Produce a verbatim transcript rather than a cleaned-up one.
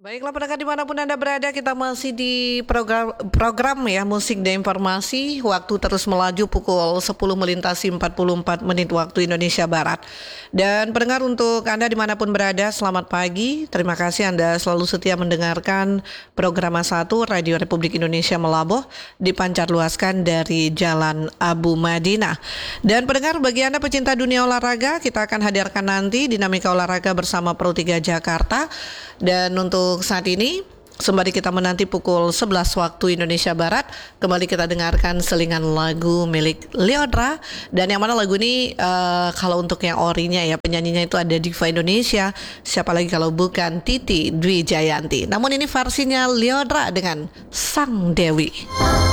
Baiklah pendengar dimanapun Anda berada, kita masih di program program ya Musik dan Informasi. Waktu terus melaju pukul sepuluh melintasi empat puluh empat menit waktu Indonesia Barat. Dan pendengar, untuk Anda dimanapun berada, selamat pagi. Terima kasih Anda selalu setia mendengarkan program satu Radio Republik Indonesia Melaboh dipancarluaskan dari Jalan Abu Madinah. Dan pendengar, bagi Anda pecinta dunia olahraga, kita akan hadirkan nanti dinamika olahraga bersama Pro tiga Jakarta. Dan untuk saat ini, sembari kita menanti pukul sebelas waktu Indonesia Barat, kembali kita dengarkan selingan lagu milik Lyodra. Dan yang mana lagu ini uh, kalau untuk yang orinya ya, penyanyinya itu ada Diva Indonesia. Siapa lagi kalau bukan Titi Dwi Jayanti. Namun ini versinya Lyodra dengan Sang Dewi.